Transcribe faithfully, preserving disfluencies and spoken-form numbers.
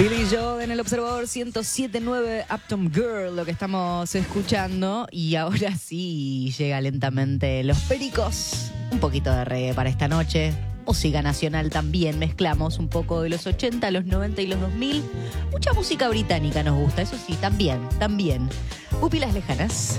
Billy Joel en el Observador ciento siete punto nueve, Uptown Girl, lo que estamos escuchando. Y ahora sí llega lentamente Los Pericos. Un poquito de reggae para esta noche. Música nacional también. Mezclamos un poco de los ochenta, los noventa y los dos mil. Mucha música británica nos gusta, eso sí, también, también. Pupilas lejanas.